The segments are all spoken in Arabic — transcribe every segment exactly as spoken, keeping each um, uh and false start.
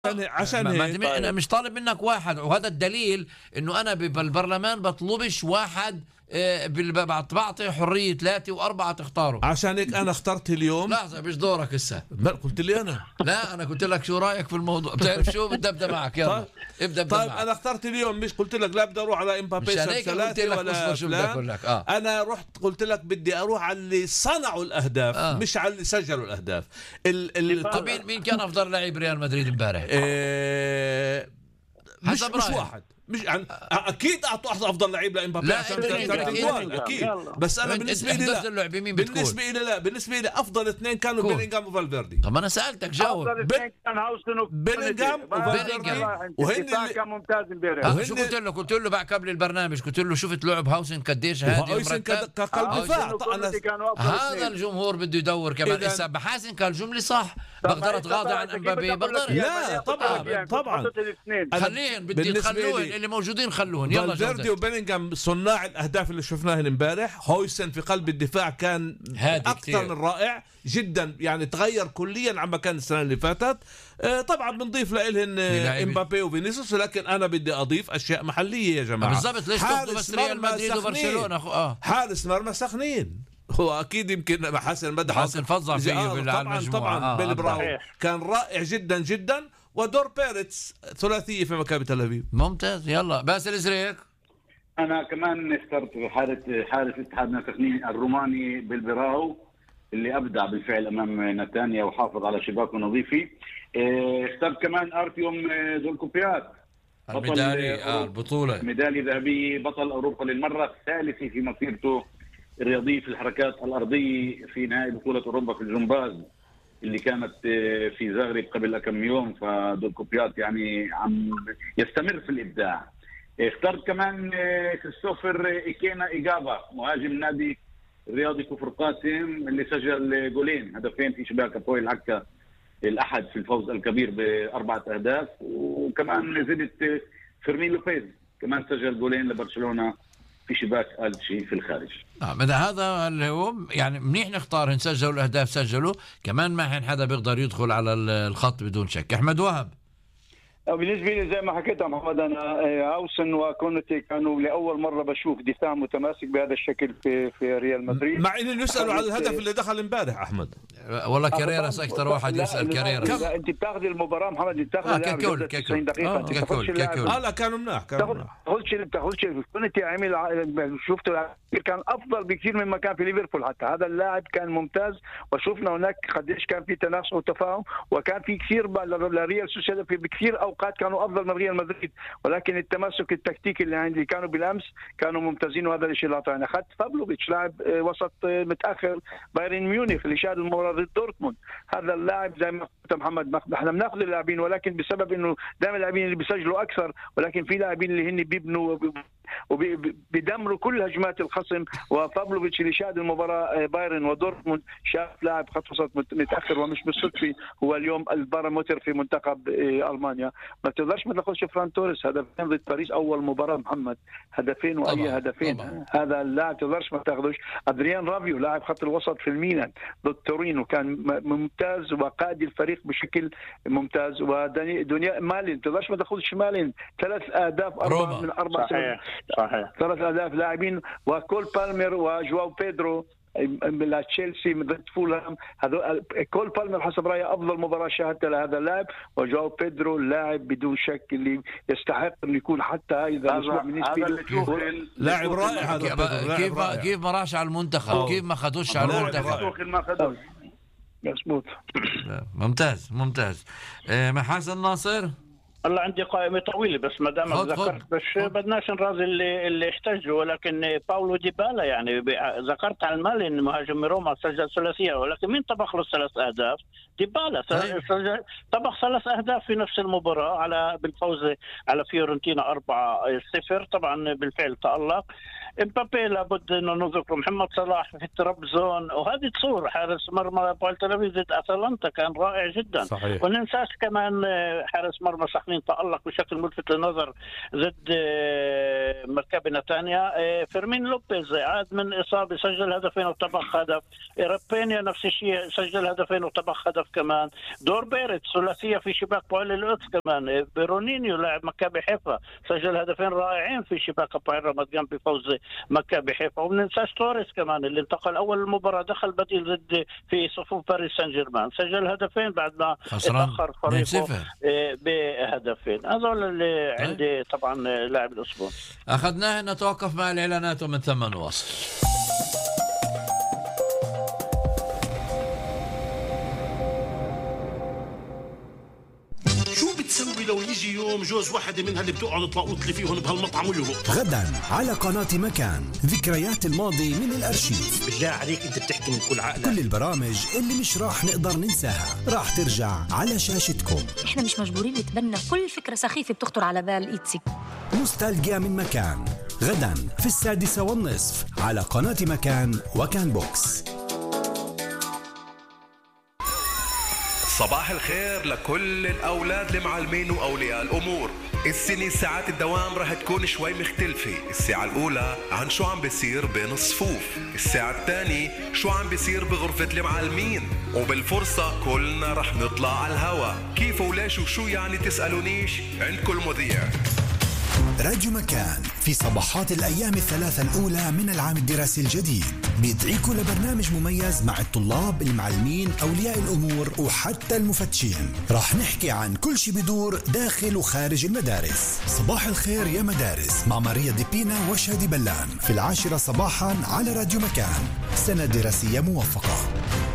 عشان هيك انا مش طالب منك واحد، وهذا الدليل انه انا بالبرلمان بطلبش واحد، بعطي حريه ثلاثه واربعه تختاروا. عشان هيك انا اخترت اليوم. لحظه مش دورك هسه. قلت لي انا لا انا قلت لك شو رايك في الموضوع. بتعرف شو بدي ابدا معك. يلا طيب. ابدا ابدا طيب معك. انا اخترت اليوم، مش قلت لك لا بدي اروح على امبابي ثلاثه ولا شو بدي اقول لك. اه انا رحت قلت لك بدي اروح على اللي صنعوا الاهداف، آه. مش على اللي سجلوا الاهداف. ال ال طب مين كان افضل لاعب ريال مدريد امبارح؟ إيه مش, مش واحد، مش يعني اكيد اعطوا افضل لعيب لامبابي عشان كان اكيد، بس انا بالنسبه لي لا. بالنسبه لي لا بالنسبه لي افضل اثنين كانوا بيلينغهام وفالفيردي. طب انا سالتك جاوب. افضل اثنين كان هاوسن بيلينغهام وفالفيردي، وهن كان ممتاز امبارح. شو قلت له؟ قلت له بعد قبل البرنامج قلت له شفت لعب هاوسن قديش هادي ومركز كقلب دفاع. هذا الجمهور بده يدور كمان. هسه بحاسن كان الجمله صح، بقدر اتغاضى عن امبابي بقدر. لا طبعا طبعا خليهم بدي تخلوهم اللي موجودين خلوهم. يلا فالفيردي وبيلينغهام صناع الاهداف اللي شفناهن امبارح. هويسن في قلب الدفاع كان اكثر كتير. من رائع جدا، يعني تغير كليا عما كان السنه اللي فاتت. آه طبعا بنضيف لهم امبابي وفينيسيوس، ولكن انا بدي اضيف اشياء محليه يا جماعه. بالضبط. ليش تاخذوا بس ريال مدريد وبرشلونه؟ اه حارس مرمى سخنين. هو اكيد يمكن حسن مدح حسن فظع فيه آه طبعا طبعا آه بيلي براو كان رائع جدا جدا. ودور بيرتس ثلاثيه في مكابي تل ابيب ممتاز. يلا باسل ازريك. انا كمان اخترت حارس حارس اتحاد ناسخنين الروماني بالبراو اللي ابدع بالفعل امام نتانيا وحافظ على شباكه نظيفه. اخترت كمان ارتيوم دولكوبيات الميدالي آه البطوله ميداليه ذهبيه، بطل اوروبا للمره الثالثه في مسيرته الرياضيه في الحركات الارضيه في نهائي بطوله اوروبا في الجمباز اللي كانت في زاغرب قبل كم يوم. فدولكوبيات يعني عم يستمر في الابداع. اخترت كمان كريستوفر إيكينا إيجابا مهاجم نادي الرياضي كفر قاسم اللي سجل جولين هدفين في شباك أبوي العكا الأحد في الفوز الكبير بأربعة أهداف. وكمان زدت فيرمين لوبيز كمان سجل جولين لبرشلونة في شباك ألتشي في الخارج. نعم هذا اللي هو يعني منيح نختار. نسجلوا الأهداف سجلوا كمان، ما حين حدا بيقدر يدخل على الخط بدون شك. أحمد وهب. بالنسبه لي زي ما حكيت محمد، انا هاوسن وكونتي كانوا لاول مره بشوف دفاع متماسك بهذا الشكل في في ريال مدريد، مع انه يسالوا على الهدف اللي دخل امبارح. احمد والله كاريراس اكثر واحد يسال كاريراس. انت بتاخذ المباراه محمد، انت بتاخذ آه ككل ككل دقيقه آه ككل ككل اه لا كانوا مناح كانوا مناح. تاخذش تاخذش كونتي عمل شفته كان افضل بكثير مما كان في ليفربول. حتى هذا اللاعب كان ممتاز، وشفنا هناك قديش كان في تناسق وتفاهم، وكان في كثير لريال سوسيداد في بكثير اوقات كانوا افضل من ريال مدريد، ولكن التماسك التكتيكي اللي عندي كانوا بالامس كانوا ممتازين. وهذا الشيء اللي اعطانا. اخذت فابلوفيتش لاعب وسط متاخر بايرن ميونخ اللي شاد المباراه ضد دورتموند. هذا اللاعب زي ما قلت محمد احنا بناخذ اللاعبين، ولكن بسبب انه دائما اللاعبين اللي بيسجلوا اكثر، ولكن في لاعبين اللي هن بيبنوا وبيدمروا كل هجمات الخصم. وفابلوفيتش اللي شاد المباراه بايرن ودورتموند شاف لاعب خط وسط متاخر، ومش بالصدفه هو اليوم البارامتر في منتخب المانيا. ما تقدرش ما تاخذش فران توريس هدفين ضد باريس اول مباراه محمد، هدفين واي طبعا. هدفين طبعا. هذا اللاعب تقدرش ما تاخذوش. ادريان رافيو لاعب خط الوسط في الميلان ضد تورينو كان ممتاز وقائد الفريق بشكل ممتاز. ودنيا مالين تقدرش ما تاخذش مالين، ثلاث اهداف اربعه من اربع صحيح صحيح ثلاث اهداف لاعبين. وكول بالمر وجواو بيدرو من تشيلسي ضد فولهام، هذول كول بالمر حسب رايي افضل مباراه شاهدتها لهذا اللاعب. وجواو بيدرو لاعب بدون شك اللي يستحق انه يكون حتى اذا بالنسبه له لاعب رائع. هذا كيف كيف ما راحش على المنتخب، كيف ما خدوش على المنتخب. مظبوط. ممتاز ممتاز. محاسن ناصر. والله عندي قائمة طويلة بس ما دام ذكرت بس بدناش نرازي اللي اللي احتجوا، ولكن باولو ديبالا يعني ذكرت على المالين مهاجم روما سجل ثلاثية، ولكن مين طبخ له ثلاث أهداف؟ ديبالا سجل طبخ ثلاث أهداف في نفس المباراة على بالفوز على فيورنتينا أربعة صفر. طبعا بالفعل تألق. امبابي لابد انه نذكر محمد صلاح في الترابزون، وهذه تصور حارس مرمى بول تل ابيب ضد اتلانتا كان رائع جدا. صحيح. وننساش كمان حارس مرمى سخنين سنين تألق بشكل ملفت للنظر ضد مكابي نتانيا. فيرمين لوبيز عاد من إصابة سجل هدفين وطبخ هدف. رابينيا نفس الشيء سجل هدفين وطبخ هدف كمان. دور بيرت ثلاثية في شباك بويل القدس كمان. بيرونينيو لاعب مكابي حيفا سجل هدفين رائعين في شباك بويل رمضان بفوز مكابي حيفا. وما ننساش توريس كمان اللي انتقل أول المباراة دخل بديل ضد في صفوف باريس سان جيرمان سجل هدفين بعد ما اتأخر فريقه بهدفين. هذول اللي عندي طبعا لاعب الأسبوع. أخذناه. نتوقف مع الإعلانات ومن ثم نواصل. تسوي لو يجي يوم جوز واحدة منها اللي بتقعد تلاقوط لي فيهم بهالمطعم ويهبط؟ غدا على قناة مكان ذكريات الماضي من الأرشيف. بالله عليك انت بتحكي من كل عقلك. كل البرامج اللي مش راح نقدر ننساها راح ترجع على شاشتكم. احنا مش مجبورين نتبنى كل فكرة سخيفة بتخطر على بال إيتسي. نوستالجيا من مكان غدا في السادسة والنصف على قناة مكان وكان بوكس. صباح الخير لكل الأولاد المعلمين وأولياء الأمور. السنة ساعات الدوام رح تكون شوي مختلفة. الساعة الأولى عن شو عم بيصير بين الصفوف، الساعة الثانية شو عم بيصير بغرفة المعلمين، وبالفرصة كلنا رح نطلع على الهوا. كيف وليش وشو يعني تسألونيش؟ عندكم المذيع. راديو مكان في صباحات الأيام الثلاثة الأولى من العام الدراسي الجديد بيدعيكم لبرنامج مميز مع الطلاب، المعلمين، أولياء الأمور وحتى المفتشين. راح نحكي عن كل شي بدور داخل وخارج المدارس. صباح الخير يا مدارس مع ماريا ديبينا وشادي بلان في العاشرة صباحا على راديو مكان. سنة دراسية موفقة.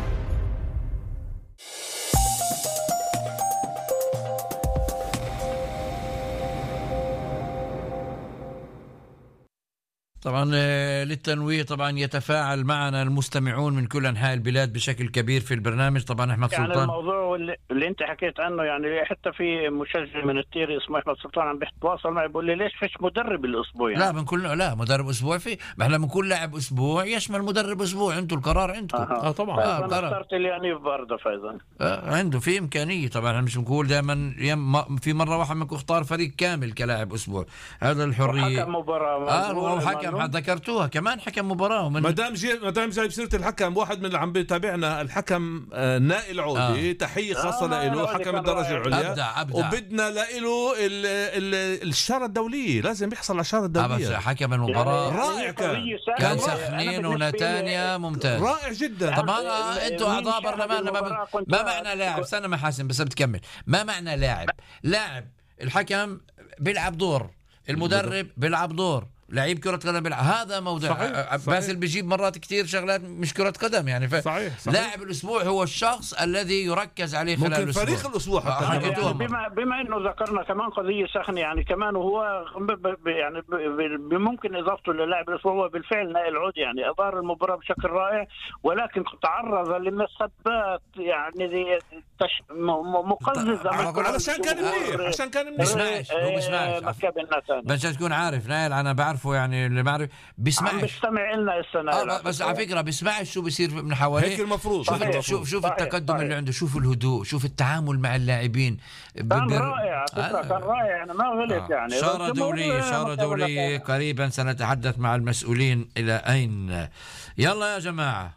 طبعا للتنويه طبعا يتفاعل معنا المستمعون من كل انحاء البلاد بشكل كبير في البرنامج. طبعا احمد يعني سلطان الموضوع اللي, اللي انت حكيت عنه، يعني حتى في مشجع من التيري اسمه احمد سلطان عم بيتواصل معي بيقول لي ليش فيش مدرب الاسبوع؟ يعني لا بنقول لا مدرب اسبوع في، ما احنا بنقول لاعب اسبوع يشمل مدرب اسبوع. انتم القرار عندكم. اه, آه طبعا. اه انا اخترت لي يعني برضه فايزا آه عنده في امكانيه. طبعا احنا مش بنقول دائما في مره واحد منكم اختار فريق كامل كلاعب اسبوع، هذا الحريه. حكم مباراه اه وحكم ذكرتوها كمان حكم مباراه. ما دام ما دام جايب سيره الحكم، واحد من اللي عم بيتابعنا الحكم آه نائل عودي. آه. تحيه خاصه آه له، حكم الدرجه العليا. أبدع أبدع. وبدنا له الشاره الدوليه، لازم يحصل على الشاره الدوليه. حكم المباراه يعني رائع كان كان سخنين ونتانيا ممتاز رائع جدا. طبعا انتوا اعضاء برلمان ما, ما معنى لاعب سنه ما حاسم بس بتكمل ما معنى لاعب لاعب الحكم بيلعب دور، المدرب بيلعب دور، لعيب كرة قدم بيلعب. هذا موضوع. صحيح. باسل بيجيب مرات كتير شغلات مش كرة قدم يعني. ف... صحيح. صحيح. لاعب الأسبوع هو الشخص الذي يركز عليه خلال الأسبوع. ممكن فريق الأسبوع حتى. يعني بما, بما إنه ذكرنا كمان قضية سخنة، يعني كمان وهو ب... يعني ب... ب... ممكن إضافته للاعب الأسبوع هو بالفعل نائل عود، يعني أدار المباراة بشكل رائع، ولكن تعرض لمسبات يعني تش... مقززة. علشان كان منيح عشان كان منيح بسمعش هو بسمعش بس تكون عارف نائل. أنا بعرفه يعني اللي بعرف بيسمعش بيستمع لنا السنة. آه بس على فكرة بيسمعش شو بيصير من حواليه. هيك المفروض. شوف صحيح. شوف شوف صحيح. التقدم صحيح. اللي عنده، شوف الهدوء، شوف التعامل مع اللاعبين. كان رائع آه. كان رائع يعني ما غلط. آه. يعني شارة دولية شارة دولية قريبا سنتحدث مع المسؤولين إلى أين. يلا يا جماعة.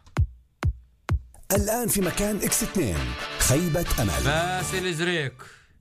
الآن في مكان إكس اثنين خيبة أمل. باسل زريك.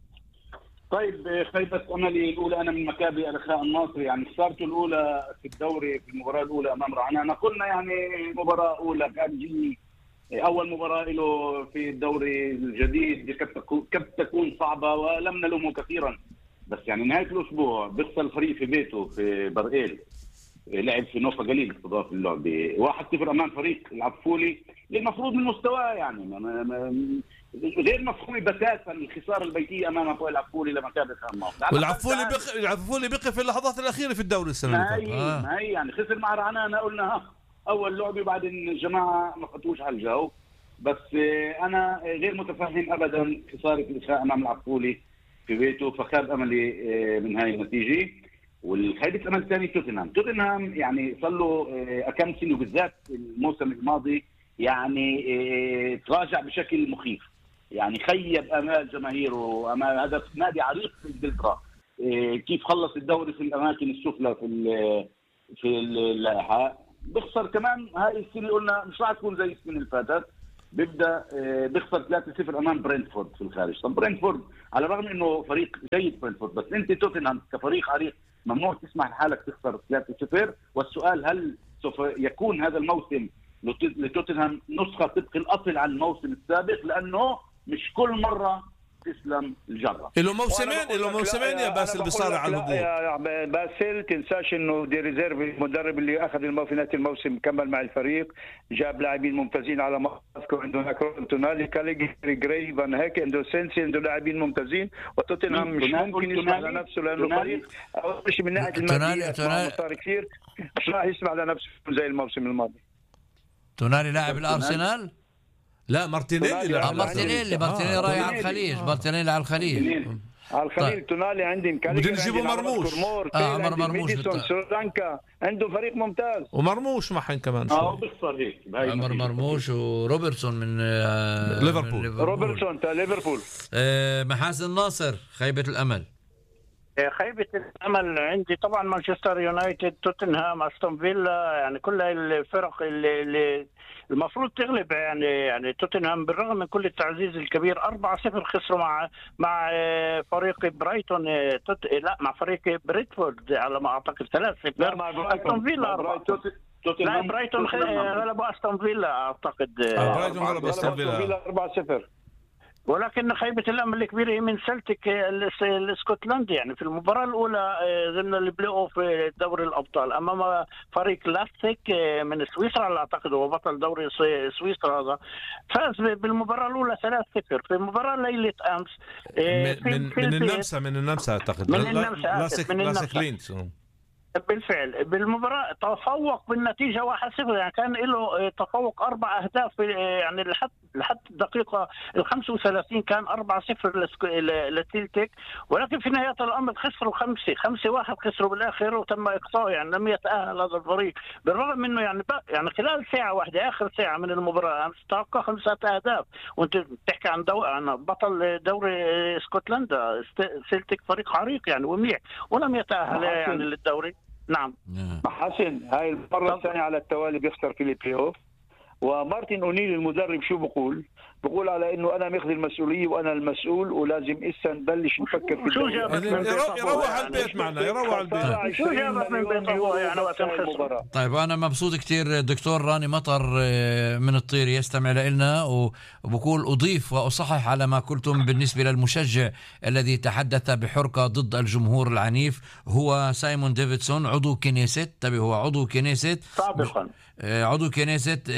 طيب خيبة أملي الأولى أنا من مكابي الأخاء الناصري. يعني خسارته الأولى في الدوري في المباراة الأولى أمام رعنانة. قلنا يعني مباراة أولى كان جي أول مباراة له في الدوري الجديد قد تكون صعبة ولم نلومه كثيرا، بس يعني نهاية الأسبوع بيخسر الفريق في بيته في برقيل، لعب في نوفا قليل استضاف اللعبة واحد صفر أمام فريق العفولي المفروض من مستواه يعني ما ما غير مفهوم بتاتا الخسارة البيتية أمام أبوال العفولي لما كان بخامة. والعفولي بق... العفولي بقي في اللحظات الأخيرة في الدوري السنة ما هي آه. ما هي يعني خسر مع رعنانة قلنا ها أول لعبة بعدين الجماعة ما خطوش على الجو، بس أنا غير متفهم أبدا خسارة الإخاء أمام العفولي في بيته، فخاب أملي من هاي النتيجة. والخيبة أمل الثاني توتنهام. توتنهام يعني صار له كم سنة وبالذات الموسم الماضي يعني تراجع بشكل مخيف. يعني خيب امال جماهيره امام هذا نادي عريق في انجلترا. كيف خلص الدوري في الاماكن السفلى في في اللائحه، بيخسر كمان هاي السنه. قلنا مش راح تكون زي السنه اللي فاتت، بيبدا بيخسر ثلاثة صفر امام برينتفورد في الخارج. طب برينتفورد على الرغم انه فريق جيد برينتفورد، بس انت توتنهام كفريق عريق ممنوع تسمح لحالك تخسر ثلاثة صفر. والسؤال هل سوف يكون هذا الموسم لتوتنهام نسخه طبق الاصل عن الموسم السابق، لانه مش كل مره تسلم الجرة. له موسمين له موسمين يا باسل بيصارع على الهبوط. يا باسل تنساش انه دي ريزيرف المدرب اللي اخذ الموسم الموسم كمل مع الفريق، جاب لاعبين ممتازين على ماسكو، عنده تونالي كاليجري جراي فان هيك، عنده سينسي، عنده لاعبين ممتازين. وتوتنهام مش ممكن يسمح لنفسه لانه فريق مش من ناحيه الماديه صار كثير، مش راح يسمح لنفسه زي الموسم الماضي. تونالي لاعب الارسنال؟ لا مارتينيلي. اه مارتينيلي مارتينيلي رايح على الخليج، مارتينيلي على الخليج. على الخليج طيب. تونالي عندهم بدهم يجيبوا مرموش. اه عمر مرموش سريلانكا عنده فريق ممتاز، ومرموش معهم كمان. اه بيخسر هيك عمر مرموش وروبرتسون من آه ليفربول. روبرتسون تاع ليفربول. آه محاسن ناصر، خيبة الامل. خيبة الامل عندي طبعا مانشستر يونايتد، توتنهام، استون فيلا، يعني كل الفرق اللي, اللي المفروض تغلب. يعني يعني توتنهام بالرغم من كل التعزيز الكبير أربعة صفر خسروا مع مع فريق برايتون، لا مع فريق بريتفورد على ما اعتقد ثلاث صفر. لا مع استون فيلا لا برايتون غلبوا استون فيلا اعتقد. برايتون غلبوا استون فيلا أربعة صفر. ولكن خيبة الأمل الكبيرة من سلتك الاسكتلندي، يعني في المباراة الأولى ضمن البلاي أوف دوري الأبطال أمام فريق لاستيك من سويسرا، على أعتقد هو بطل دوري سويسرا هذا، فاز بالمباراة الأولى ثلاثة صفر. في المباراة ليلة أمس من من, من النمسا من النمسا أعتقد من النمسا من النمسا بالفعل بالمباراة تفوق بالنتيجة واحد صفر، يعني كان له تفوق أربع أهداف، يعني لحد لحد الدقيقة الخمسة وثلاثين كان أربعة صفر للسيلتيك. ولكن في نهاية الأمر خسروا خمسة خمسة واحد خسروا بالآخر وتم إقصاء، يعني لم يتأهل هذا الفريق بالرغم منه يعني يعني خلال ساعة واحدة آخر ساعة من المباراة استحق خمسة أهداف. وأنت بتحكي عن دو... عن بطل دوري اسكتلندا سيلتيك، فريق عريق يعني ومنيح، ولم يتأهل يعني للدوري. نعم حسن، هاي المرة الثانية على التوالي بيخسر في البلاي اوف. ومارتن أونيل المدرب شو بقول؟ بقول على انه انا ماخذ المسؤوليه وانا المسؤول ولازم اسا نبلش نفكر في شو جابك من يروح على البيت معنا يروح على البيت. شو جابك من بيت ابوه يعني وقت الخساره؟ طيب انا مبسوط كثير دكتور راني مطر من الطير يستمع لنا، وبقول اضيف واصحح على ما قلتم بالنسبه للمشجع الذي تحدث بحرقه ضد الجمهور العنيف هو سايمون ديفيدسون عضو كنيست. طيب هو عضو كنيست سابقا، عضو كنيست،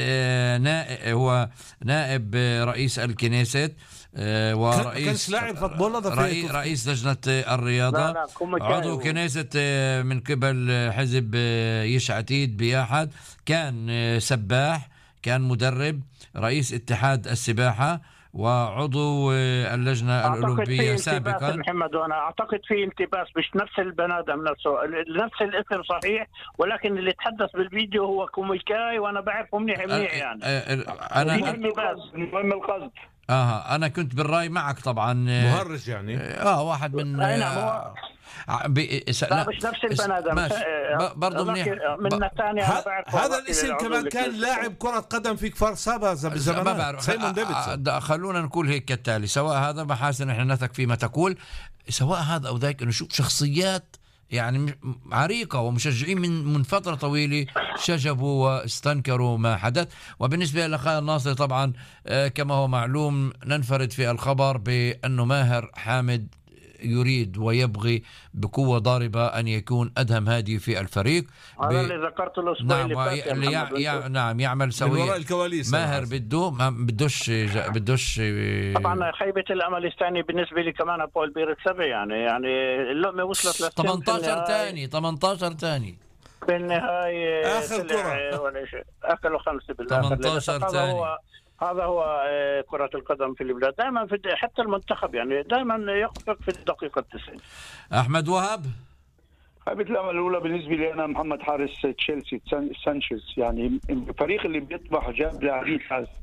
هو نائب رئيس الكنيست ورئيس لاعب فوتبول رئيس, رئيس لجنة الرياضة. لا لا عضو كنيست من قبل حزب يش عتيد بياحد، كان سباح، كان مدرب، رئيس اتحاد السباحة، وعضو اللجنة الأولمبية سابقا. محمد وانا اعتقد في التباس، مش نفس البني ادم نفسه، نفس الاسم صحيح، ولكن اللي تحدث بالفيديو هو كوميكاي وانا بعرفه منيح منيح يعني. انا المهم القصد. اه انا كنت بالراي معك طبعا، مهرج يعني اه واحد من اي نعم هو ب... لا مش نفس البني ادم برضه منيح من نتانيا. هذا الاسم كمان كان لاعب كرة قدم في كفر سابا زمان. ما بعرف سايمون ديفيدسون. خلونا نقول هيك كالتالي، سواء هذا محاسن احنا نثق فيما تقول، سواء هذا او ذاك، نشوف شخصيات يعني عريقة ومشجعين من من فترة طويلة شجبوا واستنكروا ما حدث. وبالنسبة لأخي الناصر طبعا كما هو معلوم ننفرد في الخبر بأنه ماهر حامد يريد ويبغي بقوة ضاربة أن يكون أدهم هادي في الفريق. هذا اللي ذكرت له الأسبوع اللي فات. اللي يع... يع... نعم يعمل سوية وراء الكواليس. ماهر بده ما بدوش بدوش طبعا خيبة الأمل الثاني بالنسبة لي كمان بول بيرت سبع، يعني يعني اللقمة وصلت ل ثمانية عشر ثاني ثمانية عشر ثاني في النهاية آخر كرة ولا شيء، أكلوا خمسة بالآخر. ثمانية عشر ثاني. هذا هو كرة القدم في البلاد دائما، في حتى المنتخب يعني دائما يخفق في الدقيقة التسعين. أحمد وهب. خيبة الأمل الأولى بالنسبة لي أنا محمد حارس تشيلسي سانشيز، يعني الفريق اللي بيطمح جاب لاعبين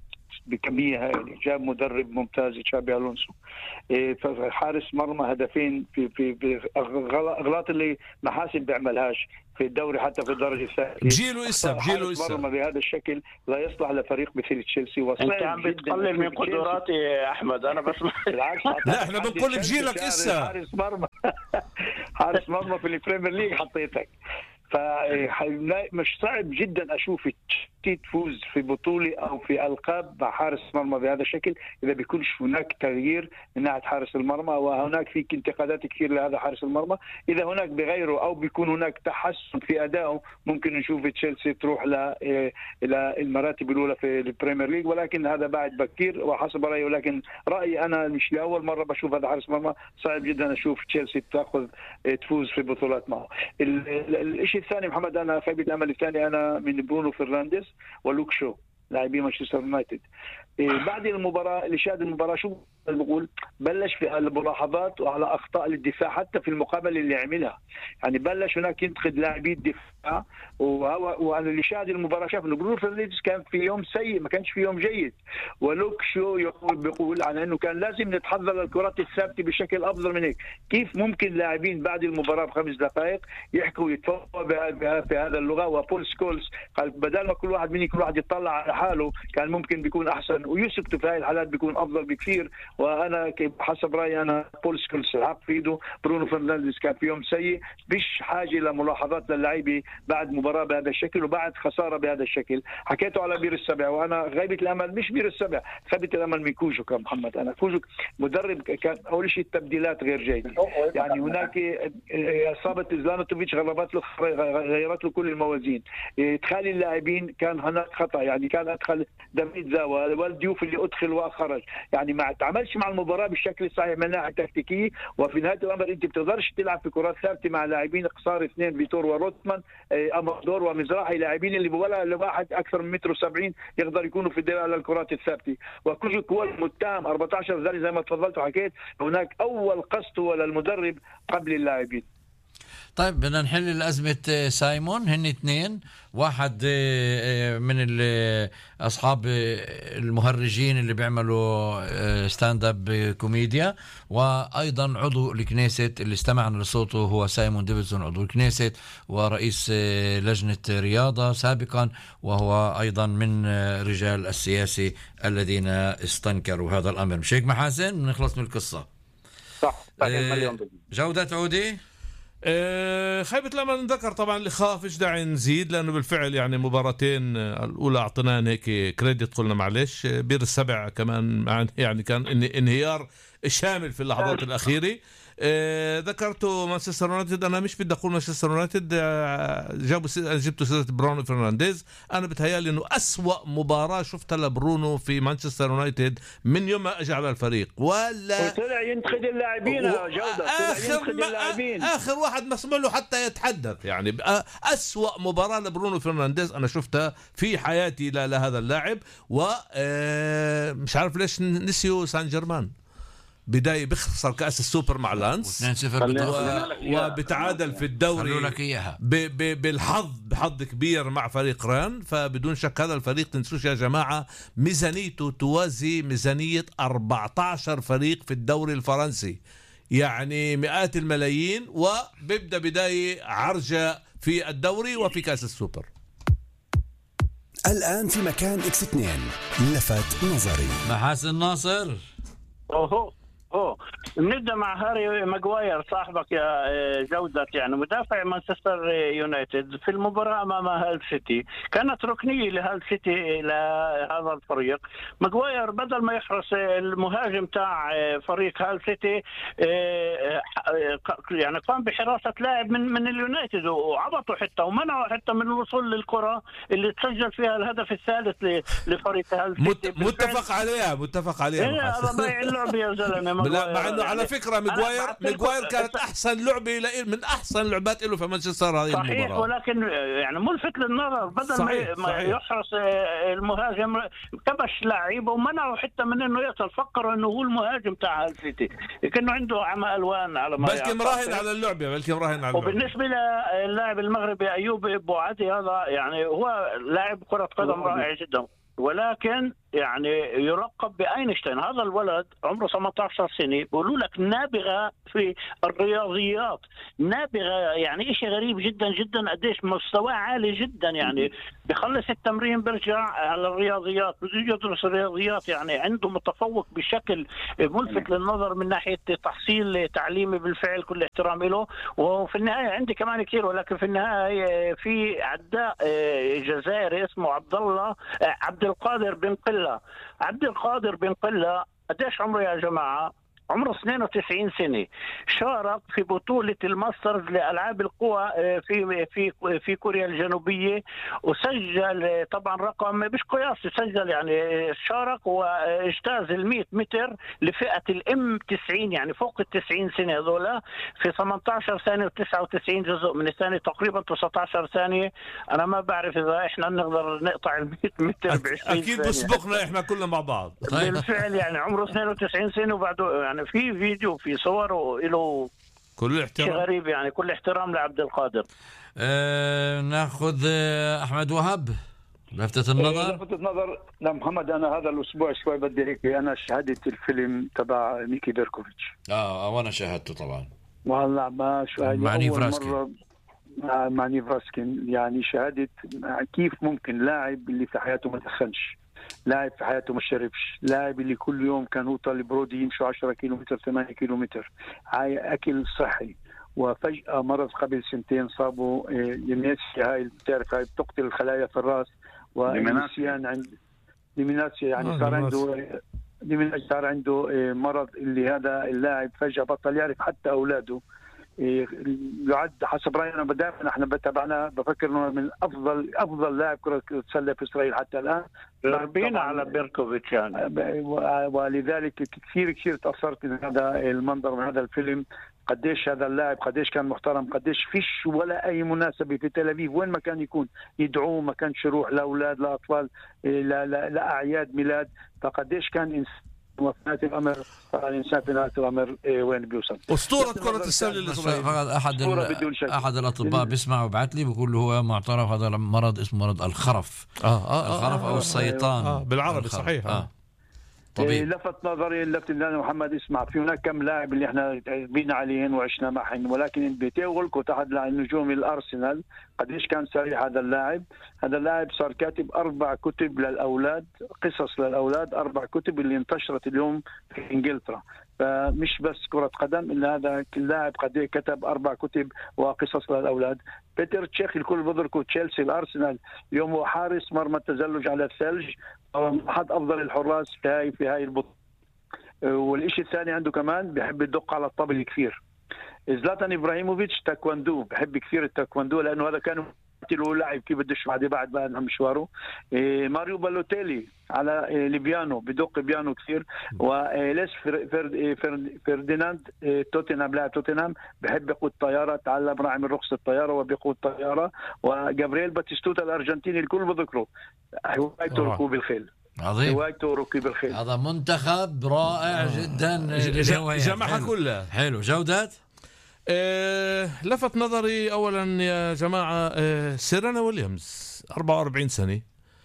بكميه هائله، جاب مدرب ممتاز تشابي الونسو، حارس مرمى هدفين في في, في اغلاط اللي محاسن بيعملهاش في الدوري حتى في الدرجه الثالثه. جيله اسا جيله اسا مرمى بهذا الشكل لا يصلح لفريق مثل تشيلسي. انت عم بتقلل من قدراتي يا احمد، انا بس بالعكس. لا احنا بنقول بجيلك اسا حارس مرمى حارس مرمى في البريمير ليج حطيتك. فمش صعب جدا اشوف تفوز في بطوله او في القاب مع حارس مرمى بهذا الشكل اذا بيكونش هناك تغيير من ناحيه حارس المرمى، وهناك في انتقادات كثير لهذا حارس المرمى. اذا هناك بغيره او بيكون هناك تحسن في ادائه ممكن نشوف تشيلسي تروح ل الى المراتب الاولى في البريمير ليج، ولكن هذا بعد بكير وحسب رايي. ولكن رايي انا مش لاول مره بشوف هذا حارس مرمى، صعب جدا اشوف تشيلسي تاخذ تفوز في بطولات معه. الشيء الثاني محمد، انا خيبه الامل الثاني انا من برونو فرنانديز ولوك شو لاعبين مانشستر يونايتد. بعد المباراه اللي شاهد المباراه شو بقول، بلش في الملاحظات وعلى اخطاء الدفاع حتى في المقابله اللي عملها، يعني بلش هناك ينتقد لاعبي الدفاع. وهو وانا اللي شاهد المباراه شاف انه برونو فرنانديز كان في يوم سيء، ما كانش في يوم جيد. ولوك شو يقول بيقول عن انه كان لازم نتحضر للكرات الثابته بشكل افضل من هيك. كيف ممكن لاعبين بعد المباراه بخمس دقائق يحكوا يتفوقوا بهذا اللغه؟ وبول سكولز قال بدل ما كل واحد مني كل واحد يطلع على حاله كان ممكن بيكون احسن ويسكتوا في هاي الحالات بيكون افضل بكثير. وانا حسب رايي انا بول سكولز الحق في ايده، برونو فرنانديز كان في يوم سيء، مش حاجه لملاحظات للاعبين بعد مباراه بهذا الشكل وبعد خساره بهذا الشكل. حكيته على بير السبع، وانا غيبه الامل مش بير السبع، خيبه الامل من كوجوك محمد. انا كوجوك مدرب كان اول شيء التبديلات غير جيده، يعني هناك اصابه زلانوتوفيتش غلبت له غيرت له كل الموازين. ادخال اللاعبين كان هناك خطا، يعني كان ادخل دافيد زاوا والديوف اللي ادخل وخرج، يعني ما تعاملش مع المباراه بالشكل الصحيح من الناحيه التكتيكيه. وفي نهايه الامر انت بتقدرش تلعب في كرات ثابته مع لاعبين قصار اثنين فيتور وروتمان امادور ومزراحي، لاعبين اللي ولا لواحد اكثر من متر وسبعين يقدر يكونوا في الدفاع على الكرات الثابته. وكوجوك هو المتهم أربعة عشر ذلك زي ما تفضلت وحكيت، هناك اول قصد هو للمدرب قبل اللاعبين. طيب بدنا نحل أزمة سايمون. هن اثنين، واحد من أصحاب المهرجين اللي بيعملوا ستاند اب كوميديا، وأيضا عضو الكنيسة اللي استمعنا لصوته هو سايمون ديفيدسون عضو الكنيسة ورئيس لجنة رياضة سابقا، وهو أيضا من رجال السياسة الذين استنكروا هذا الأمر. مش هيك محاسن؟ نخلص من القصة. صح. جودة عودي. أه خيبة الأمل نذكر طبعا اللي خاف ايش داعي نزيد، لأنه بالفعل يعني مباراتين الأولى أعطينا هيك كريدت، قلنا معلش. بير السبع كمان يعني كان انهيار شامل في اللحظات الأخيرة. أه ذكرته مانشستر يونايتد، انا مش بدي اقول مانشستر يونايتد أه جابوا جبتوا سيره برونو فرنانديز. انا بتهيالي انه أسوأ مباراه شفتها لبرونو في مانشستر يونايتد من يوم ما اجى على الفريق، ولا وطلع ينتقد اللاعبين يا جوده، اخر اللاعبين. اخر واحد مسموح له حتى يتحدث. يعني أسوأ مباراه لبرونو فرنانديز انا شفتها في حياتي لهذا اللاعب. ومش عارف ليش نسيوا سان جيرمان، بداية بخسر كأس السوبر مع لانس وبتعادل في الدوري بالحظ بحظ كبير مع فريق ران. فبدون شك هذا الفريق تنسوش يا جماعة ميزانيته توازي ميزانية أربعة عشر فريق في الدوري الفرنسي، يعني مئات الملايين، وبيبدأ بداية عرجة في الدوري وفي كأس السوبر. الآن في مكان إكس اثنين لفت نظري محاسن ناصر. أوه اوه بنبدا مع هاري ماغواير صاحبك يا جودة، يعني مدافع مانشستر يونايتد في المباراه امام هال سيتي كانت ركنيه لهال سيتي لهذا الفريق. ماغواير بدل ما يحرس المهاجم تاع فريق هال سيتي يعني قام بحراسه لاعب من من اليونايتد وعبطوا حتى ومنعوا حتى من الوصول للكره اللي تسجل فيها الهدف الثالث لفريق هال سيتي. متفق عليها متفق عليها هذا ضيع اللعب يا زلمه. لا مع انه على فكره ميغواير ميغواير كانت احسن لعبه من احسن لعبات له في مانشستر هذه المباراه. صحيح، ولكن يعني ملفت للنظر بدل صحيح ما صحيح. يحرس المهاجم كبش لاعب ومنعه حتى من انه يصل، فكروا انه هو المهاجم تاع السيتي كانه عنده عمى الوان على ما بلكي مراهن على اللعبه بلكي مراهن على اللعبه. وبالنسبه للاعب المغربي ايوب بوعدي هذا يعني هو لاعب كره قدم رائع جدا، ولكن يعني يلقب باينشتاين. هذا الولد عمره ثمانية عشر سنة، بيقولوا لك نابغة في الرياضيات، نابغة يعني إشي غريب جدا جدا، قديش مستواه عالي جدا. يعني بخلص التمرين برجع على الرياضيات، بده يدرس الرياضيات، يعني عنده متفوق بشكل ملفت للنظر من ناحية تحصيل تعليمي بالفعل، كل احترام له. وفي النهاية عندي كمان كثير، ولكن في النهاية في عداء جزائري اسمه عبد الله عبد القادر بن قلة. عبد القادر بن قلة قديش عمره يا جماعة؟ عمره اثنين وتسعين سنة. شارك في بطولة الماسترز لألعاب القوى في في في كوريا الجنوبية، وسجل طبعا رقم مش قياسي، سجل يعني شارك واجتاز ال مئة متر لفئة الام تسعين، يعني فوق ال تسعين سنة هذولا، في ثمانية عشر ثانية وتسعة وتسعين جزء من الثانية، تقريبا تسعة عشر ثانية. أنا ما بعرف إذا إحنا نقدر نقطع ال مئة متر ب عشرين أكيد بسبقنا إحنا كلنا مع بعض. بالفعل يعني عمره اثنين وتسعين سنة، وبعده يعني في فيديو في صور وله كل احترام، غريب يعني. كل احترام لعبد القادر. أه ناخذ أحمد وهب لفتة النظر. لفتة النظر لمحمد، أنا هذا الأسبوع شوي بدي هيك، أنا شاهدت الفيلم تبع ميكي بيركوفيتش. اه وانا شاهدته طبعا. والله ما شو مع نيف راسكين. مع نيف راسكين يعني شاهدت كيف ممكن لاعب اللي في حياته ما دخنش، لاعب في حياته ما شربش، لاعب اللي كل يوم كان هو طالب برودي يمشوا عشرة كيلومتر ثمانية كيلومتر، هاي أكل صحي، وفجأة مرض قبل سنتين صابوا ديمنسيا، هاي بتعرف هاي بتقتل الخلايا في الراس، ونسيان عند ديمنسيا يعني صار عنده ديمنسيا صار عنده مرض اللي هذا اللاعب فجأة بطل يعرف حتى أولاده. يعد حسب رأينا بدافع، نحن بتابعنا بفكر انه من افضل افضل لاعب كرة سلة في اسرائيل حتى الان، ضربينا على بيركوفيتش يعني. ولذلك كثير كثير تاثرت من هذا المنظر من هذا الفيلم، قديش هذا اللاعب قديش كان محترم، قديش فيش ولا اي مناسبه في تل ابيب وين ما كان يكون يدعوه، ما كانش يروح لاولاد لاطفال لا لا لاعياد ميلاد، فقديش كان إنسان وفنات الأمر. الإنسان في نهاية الأمر إيه وين بيوصل. أسطورة كرة السلة الإسرائيلية. فقط أحد أحد الأطباء بيسمع وبعث لي بيقول له هو معترف هذا مرض اسمه مرض الخرف. آه آه الخرف آه أو السيطان آه بالعربي الخرف. صحيح. آه. إيه لفت نظري لفت لنا محمد، اسمع في هناك كم لاعب اللي احنا بينا عليهن وعشنا معهن، ولكن بتغلقوا تحت نجوم الارسنال قديش كان سريع هذا اللاعب. هذا اللاعب صار كاتب اربع كتب للاولاد، قصص للاولاد، اربع كتب اللي انتشرت اليوم في انجلترا. فمش بس كرة قدم، إلا هذا اللاعب قد كتب أربع كتب وقصص للأولاد. بيتر تشيخ الكل بذكره، تشيلسي الأرسنال اليوم هو حارس مرمى التزلج على الثلج، أحد أفضل الحراس في هاي في هاي البطولة. والإشي الثاني عنده كمان بيحب يدق على الطبل كثير. زلاتان إبراهيموفيتش تايكواندو، بحب كثير التايكواندو لأنه هذا كان له لاعب كيف بدش بعد بعد بقى مشواره. إيه ماريو بالوتيلي على إيه البيانو، بدق بيانو كثير. وليس فرد فرد فرديناند إيه توتنهام، لاعب توتنهام بحب يقود طياره، تعلم راعي رخصه الطياره وبيقود طياره. وجابرييل باتيستوتا الارجنتيني الكل بذكره، هوايته ركوب الخيل. عظيم. هوايته ركوب الخيل. هذا منتخب رائع جدا، جمعها كلها حلو. جودات أه لفت نظري أولا يا جماعة أه سيرينا ويليامز أربعة وأربعين سنة،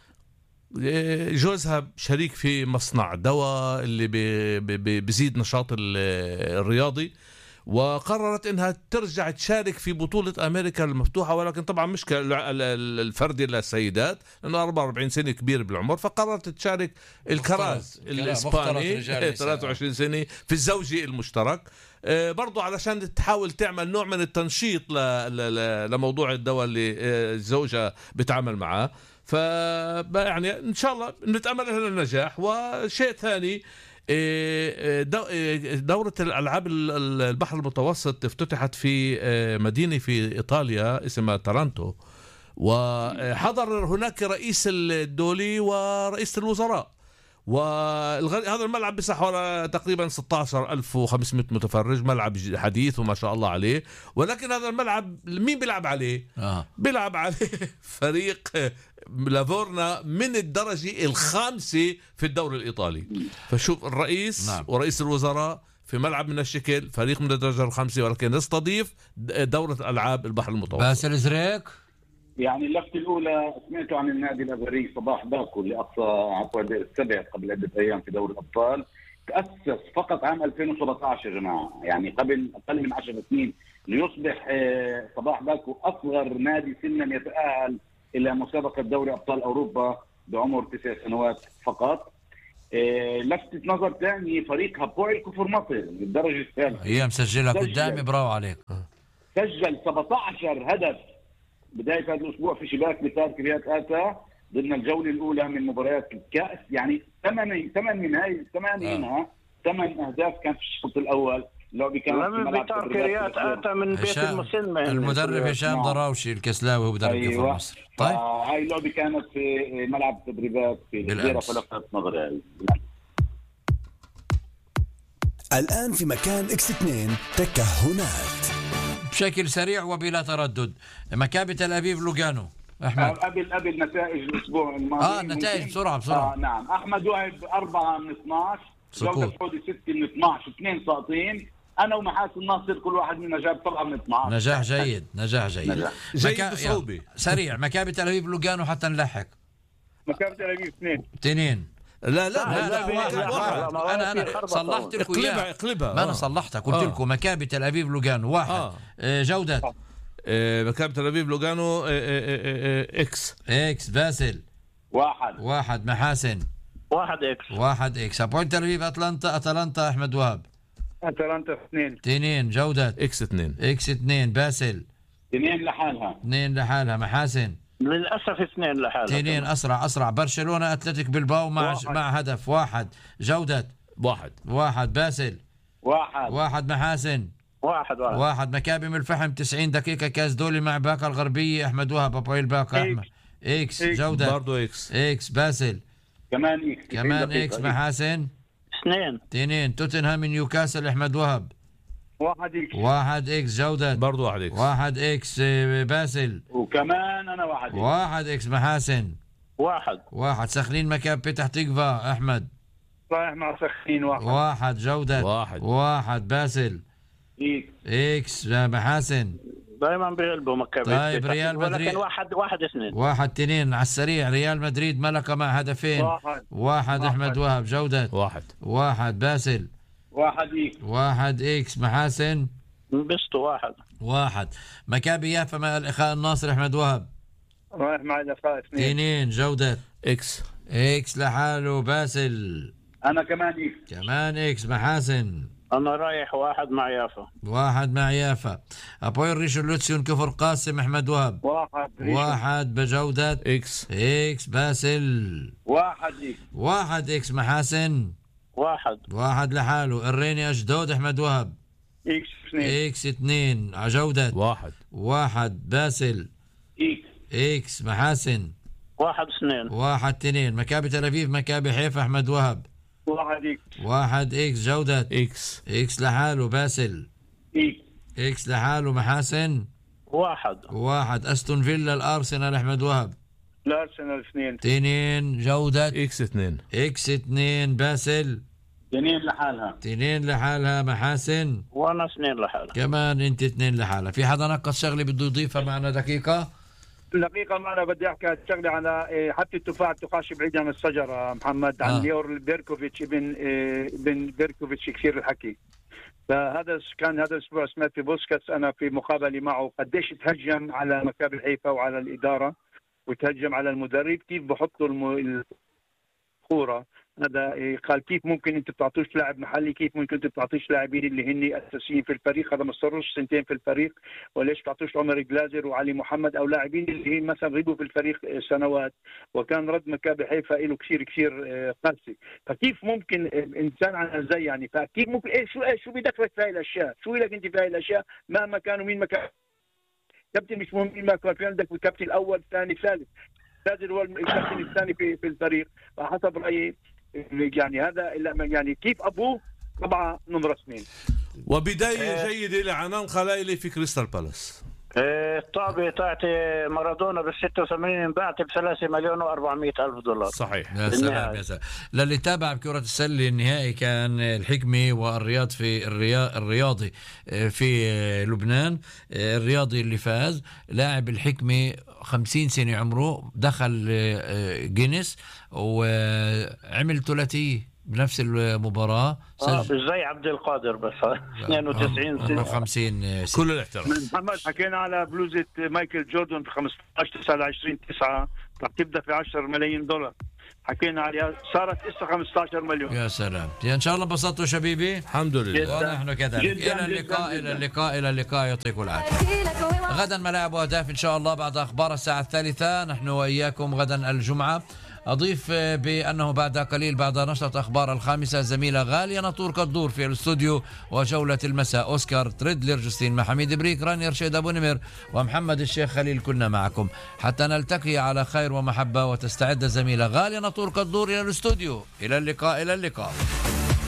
أه جوزها شريك في مصنع دواء اللي بي بي بيزيد نشاط الرياضي، وقررت انها ترجع تشارك في بطولة امريكا المفتوحة، ولكن طبعا مش الفردي للسيدات لانه أربعة وأربعين سنة كبير بالعمر، فقررت تشارك الكراز الاسباني ثلاثة وعشرين سنة في الزوجي المشترك، برضو علشان تحاول تعمل نوع من التنشيط لموضوع الدواء اللي الزوجة بتعامل معاه. ف يعني ان شاء الله نتأمل لها النجاح. وشيء ثاني، دورة الألعاب البحر المتوسط افتتحت في مدينة في إيطاليا اسمها تارانتو، وحضر هناك رئيس الدولي ورئيس الوزراء، وهذا الملعب بيسع تقريبا ستة عشر ألف وخمسمائة متفرج، ملعب حديث وما شاء الله عليه. ولكن هذا الملعب مين بيلعب عليه؟ آه. بيلعب عليه فريق لافورنا من الدرجة الخامسة في الدوري الإيطالي. فشوف الرئيس نعم. ورئيس الوزراء في ملعب من الشكل، فريق من الدرجة الخامسة، ولكن يستضيف دورة ألعاب البحر المتوسط. باسل زريك يعني اللفتة الأولى سمعتوا عن النادي الأزهري صباح باكو اللي أقصى عفوا السبع قبل عدة أيام في دوري الأبطال، تأسس فقط عام ألفين وسبعة عشر يا جماعة، يعني قبل أقل من عشر سنين، ليصبح صباح باكو أصغر نادي سنا يتأهل إلى مسابقة دوري أبطال أوروبا بعمر تسع سنوات فقط. لفتة نظر ثاني فريق هابويل كفر مصر بالدرجة الثالثة، هي مسجلها قدامي، برافو عليك. سجل سبعة عشر هدف بداية هذا الأسبوع في شباك مثال كريات آتا ضمن الجولة الأولى من مباريات الكأس، يعني ثمان ثمان من هاي ثمانية منها ثمان أهداف كان في الشوط الأول. لعبة كانت من بتاع كريات آتا من بيت المسلمة، المدرب هشام ضراوشي الكسلاوي هو مدرب أيوة. كفر مصر. طيب هاي اللعبة كانت في ملعب التدريبات في الجزيرة فلفتت نظري. الآن في مكان إكس اثنين تكهنات بشكل سريع وبلا تردد. مكابي تل أبيب لوغانو. أحمد قبل قبل نتائج الأسبوع الماضي. آه نتائج بسرعة بسرعة. آه نعم. أحمد وهب أربعة من اثنعش، جودة سعودي ستة من اثنعش، اثنين ساقطين. أنا ومحاسن ناصر كل واحد منا جاب سبعة من اثنعش. نجاح جيد، نجاح جيد. نجاح جيد بصعوبة. سريع مكابي تل أبيب لوغانو حتى نلحق. مكابي تل أبيب اثنين. اثنين. لا لا لا, لا, لا واحد واحد. انا انا صلحت لكم اقلبها اقلبها ما انا صلحتها قلت آه. لكم مكابي تل ابيب لوغانو واحد. آه. آه جودة آه. مكابي تل ابيب لوغانو آه آه آه اكس اكس. باسل واحد واحد. محاسن واحد اكس واحد اكس. ابوينت تل ابيب اتلانتا اتلانتا احمد وهب اتلانتا اثنين اثنين. جودة اكس اثنين اكس اثنين. باسل اثنين لحالها اثنين لحالها. محاسن للأسف اثنين لحالها اثنين. أسرع أسرع. برشلونة أتلتيك بالباو مع واحد. مع هدف واحد. جودة واحد واحد. باسل واحد واحد. محاسن واحد واحد, واحد. مكابي من الفحم تسعين دقيقة كاس دولي مع باكا الغربية أحمد وهب أبويل باكا أحمد إكس. إكس. جودة برضو إكس إكس. باسل كمان إكس كمان إكس. محاسن اثنين اثنين. توتنهام من نيوكاسل أحمد وهب واحد إكس واحد إكس. جودة برضو واحد إكس واحد إكس. باسل وكمان أنا واحد إكس واحد إكس. محاسن واحد واحد. سخلين مكاب بتح تقفى أحمد رايح مع سخين واحد واحد. جودة واحد واحد. باسل إكس إكس. محاسن دائما بيغلبوا مكابي. طيب ريال مدريد ولكن واحد واحد اثنين. واحد اثنين على السريع. ريال مدريد ملكة مع هدفين. واحد, واحد. أحمد وهب. جودة واحد واحد. باسل واحد إكس واحد إكس. محاسن بسطو واحد واحد. مكابي يافا مع الإخاء الناصر أحمد وهب رايح مع الإخاء اثنين اثنين. جودة إكس إكس لحاله. باسل أنا كمان إكس كمان إكس. محاسن أنا رايح واحد مع يافا واحد مع يافا. أبوير ريشو لوتسيون كفر قاسم أحمد وهب واحد واحد. بجودة إكس إكس. باسل واحد إكس واحد إكس. محاسن واحد واحد لحاله. الريني أشدود أحمد وهب إكس اثنين إكس اثنين. جودة واحد واحد. باسل إكس إكس. محاسن واحد اثنين واحد اثنين. مكابي تل أبيب مكابي حيفا أحمد وهب واحد إكس واحد إكس. جودة إكس إكس لحاله. باسل إكس إكس لحاله. محاسن واحد واحد. أستون فيلا الأرسنال أحمد وهب الأرسنال اثنين اثنين. جودة إكس اثنين إكس اثنين. باسل اثنين لحالها اثنين لحالها. محاسن وانا اثنين لحالها كمان انت اثنين لحالها. في حدا نقص شغله بده يضيفها معنا دقيقة؟ دقيقة ما أنا بدي أحكي شغلة على حتى التفاح تقاش بعيد عن الشجرة محمد عن آه. ليور بيركوفيتش ابن ابن بيركوفيتش كثير الحكي. فهذا كان هذا الأسبوع سمعت في بوسكاتس أنا في مقابلة معه قديش تهجم على مكابي حيفا وعلى الإدارة وتهجم على المدرب كيف بحطوا الكورة. هذا قال كيف ممكن انت بتعطوش لاعب محلي، كيف ممكن انت بتعطيش لاعبين اللي هن اساسيين في الفريق، هذا ما صاروش سنتين في الفريق، وليش بتعطوش عمر جلازر وعلي محمد او لاعبين اللي مثلا غيبوا في الفريق سنوات. وكان رد مكابي حيفا له كثير كثير قاسي. فكيف ممكن انسان عن زي يعني فكيف ممكن ايش شو ايش شو بدخلك في هاي الاشياء؟ شو لك انت في هاي الاشياء مهما كانوا مين ما كان كابتن مش مهم مين ما كان في عندك الكابتن الاول الثاني الثالث لازم هو الكابتن الثاني في في الفريق. فحسب رايي يعني هذا يعني كيف ابوه طبعا نمرة اثنين. وبداية جيدة لعنان خلايلي في كريستال بالاس. الطابة تاعت مارادونا بال ستة وثمانين انباعت ب ثلاثة مليون وأربعمية ألف دولار. صحيح. يا سلام يا سلام. للي تابع بكرة السلة النهائي كان الحكمي والرياض في الرياضي في لبنان. الرياضي اللي فاز لاعب الحكمي خمسين سنة عمره، دخل جينيس وعمل ثلاثية بنفس المباراة. اه زي عبد القادر بس اثنين وتسعين سنة خمسين كل الاحترام. محمد حكينا على بلوزة مايكل جوردن في خمسة عشر تسعة عشرين تسعة رح تبدأ في عشرة ملايين دولار، حكينا عليها صارت إسا خمسة عشر مليون. يا سلام، إن شاء الله انبسطتوا شبيبي. الحمد لله ونحن كذلك. إلى اللقاء إلى اللقاء إلى اللقاء يعطيكم العافية. غدا ملاعب وأهداف إن شاء الله بعد أخبار الساعة الثالثة. نحن وإياكم غدا الجمعة. أضيف بأنه بعد قليل بعد نشرة أخبار الخامسة زميلة غالية نطور كالدور في الاستوديو، وجولة المساء أوسكار تريدلر جوستين مع حميد بريك راني رشيد أبو نمر ومحمد الشيخ خليل كنا معكم حتى نلتقي على خير ومحبة، وتستعد زميلة غالية نطور كالدور إلى الاستوديو. إلى اللقاء إلى اللقاء.